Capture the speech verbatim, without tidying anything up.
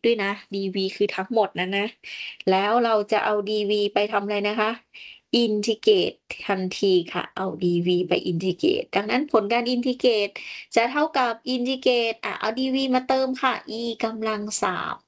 ด้วยนะ dv คือทั้งหมดนั้นนะ แล้วเราจะเอา dv ไปทำอะไรนะคะ อินทิเกรตทันทีค่ะ เอา dv ไปอินทิเกรต ดังนั้นผลการอินทิเกรตจะเท่ากับอินทิเกรต อะ เอา dv มาเติมค่ะ e กำลัง สาม